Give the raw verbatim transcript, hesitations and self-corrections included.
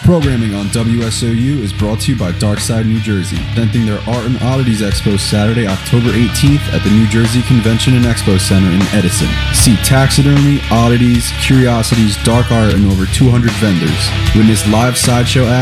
Programming on W S O U is brought to you by Darkside New Jersey, presenting their Art and Oddities Expo Saturday, October eighteenth at the New Jersey Convention and Expo Center in Edison. See taxidermy, oddities, curiosities, dark art, and over two hundred vendors. Witness live sideshow